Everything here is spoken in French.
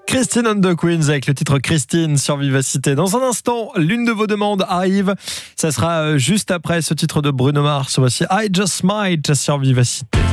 Christine and the Queens avec le titre Christine sur Vivacité. Dans un instant, l'une de vos demandes arrive. Ça sera juste après ce titre de Bruno Mars. Voici I Just Might sur Vivacité.